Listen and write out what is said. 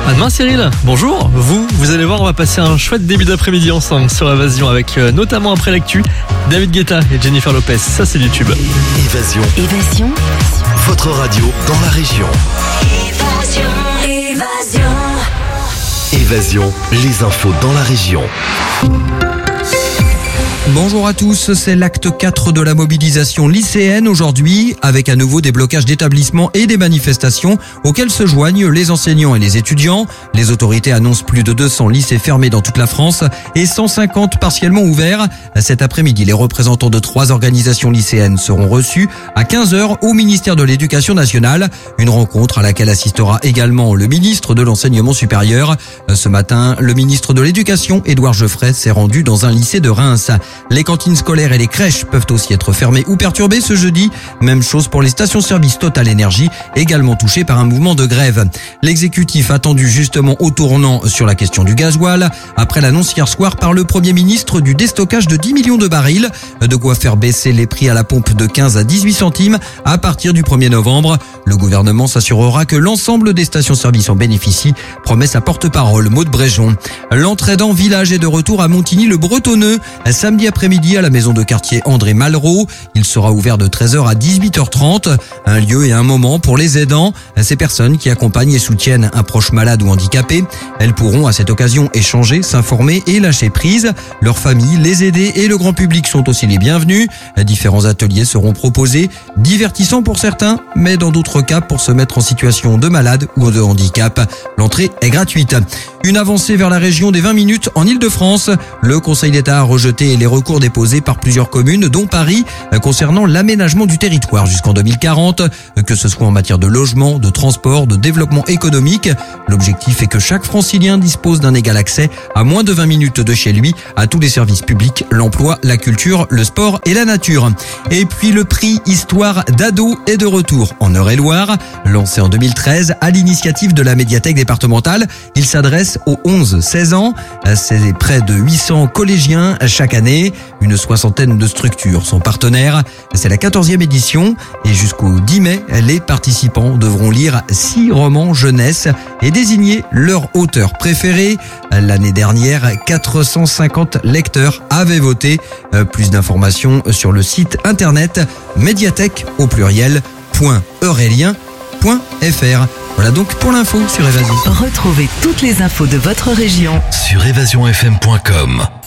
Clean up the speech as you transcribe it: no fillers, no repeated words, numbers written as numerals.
À demain Cyril, bonjour. Vous allez voir, on va passer un chouette début d'après-midi ensemble sur Évasion avec notamment après l'actu, David Guetta et Jennifer Lopez. Ça c'est du tube. Évasion. Votre radio dans la région. Évasion, les infos dans la région. Bonjour à tous, c'est l'acte 4 de la mobilisation lycéenne aujourd'hui, avec à nouveau des blocages d'établissements et des manifestations auxquelles se joignent les enseignants et les étudiants. Les autorités annoncent plus de 200 lycées fermés dans toute la France et 150 partiellement ouverts. Cet après-midi, les représentants de 3 organisations lycéennes seront reçus à 15h au ministère de l'Éducation nationale. Une rencontre à laquelle assistera également le ministre de l'Enseignement supérieur. Ce matin, le ministre de l'Éducation, Édouard Geoffrey, s'est rendu dans un lycée de Reims. Les cantines scolaires et les crèches peuvent aussi être fermées ou perturbées ce jeudi. Même chose pour les stations-service Total Énergie, également touchées par un mouvement de grève. L'exécutif attendu justement au tournant sur la question du gasoil, après l'annonce hier soir par le Premier ministre du déstockage de 10 millions de barils. De quoi faire baisser les prix à la pompe de 15 à 18 centimes à partir du 1er novembre. Le gouvernement s'assurera que l'ensemble des stations-service en bénéficient, promet sa porte-parole Maud Bréjon. L'entraidant village est de retour à Montigny-le-Bretonneux. Samedi après-midi à la maison de quartier André Malraux. Il sera ouvert de 13h à 18h30. Un lieu et un moment pour les aidants, ces personnes qui accompagnent et soutiennent un proche malade ou handicapé. Elles pourront à cette occasion échanger, s'informer et lâcher prise. Leurs familles, les aidés et le grand public sont aussi les bienvenus. Différents ateliers seront proposés, divertissants pour certains, mais dans d'autres cas pour se mettre en situation de malade ou de handicap. L'entrée est gratuite. Une avancée vers la région des 20 minutes en Ile-de-France. Le Conseil d'État a rejeté les recours déposés par plusieurs communes, dont Paris, concernant l'aménagement du territoire jusqu'en 2040, que ce soit en matière de logement, de transport, de développement économique. L'objectif est que chaque francilien dispose d'un égal accès à moins de 20 minutes de chez lui à tous les services publics, l'emploi, la culture, le sport et la nature. Et puis le prix Histoire d'ado est de retour en Eure-et-Loire. Lancé en 2013 à l'initiative de la médiathèque départementale, il s'adresse aux 11-16 ans. C'est près de 800 collégiens chaque année. Une soixantaine de structures sont partenaires. C'est la 14e édition et jusqu'au 10 mai, les participants devront lire 6 romans jeunesse et désigner leur auteur préféré. L'année dernière, 450 lecteurs avaient voté. Plus d'informations sur le site internet médiathèque au pluriel.eurélien.fr. Voilà donc pour l'info sur Évasion. Retrouvez toutes les infos de votre région sur évasionfm.com.